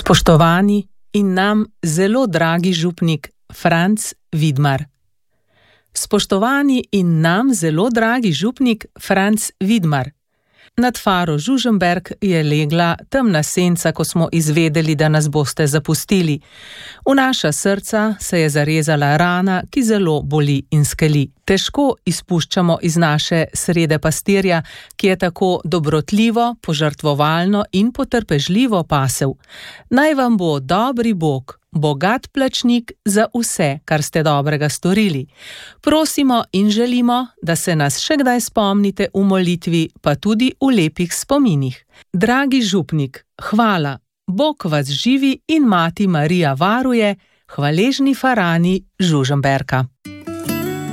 Spoštovani in nam zelo dragi župnik Franc Vidmar. Spoštovani in nam zelo dragi župnik Franc Vidmar. Nad faro Žužemberk je legla temna senca, ko smo izvedeli, da nas boste zapustili. V naša srca se je zarezala rana, ki zelo boli in skeli. Težko izpuščamo iz naše srede pastirja, ki je tako dobrotljivo, požrtvovalno in potrpežljivo pasel. Naj vam bo dobri Bog, bogat plačnik za vse, kar ste dobrega storili. Prosimo in želimo, da se nas še kdaj spomnite v molitvi, pa tudi v lepih spominih. Dragi župnik, hvala, Bog vas živi in mati Marija varuje, hvaležni farani Žužemberka.